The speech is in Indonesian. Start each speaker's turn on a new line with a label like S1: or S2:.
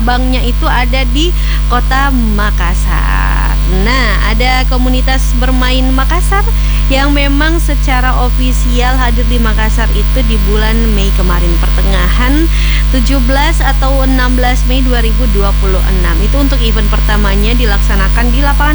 S1: Banknya itu ada di Kota Makassar. Nah, ada komunitas bermain Makassar yang memang secara ofisial hadir di Makassar itu di bulan Mei kemarin, pertengahan 17 atau 16 Mei 2026. Itu untuk event pertamanya dilaksanakan di lapangan